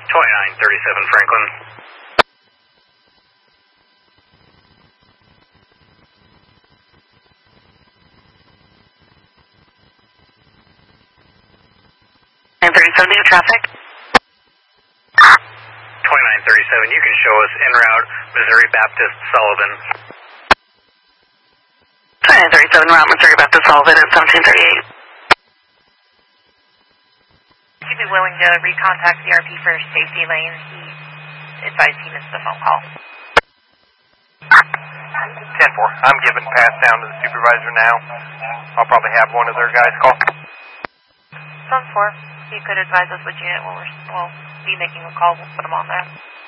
2937 Franklin. And 37, new traffic. 2937, you can show us en route Missouri Baptist Sullivan. 2937, route Missouri Baptist Sullivan at 1738. Would you be willing to recontact CRP for safety lane? He advised he missed the phone call. 10-4, I'm giving pass down to the supervisor now. I'll probably have one of their guys call. 10-4, you could advise us which unit we'll be making a call. We'll put them on there.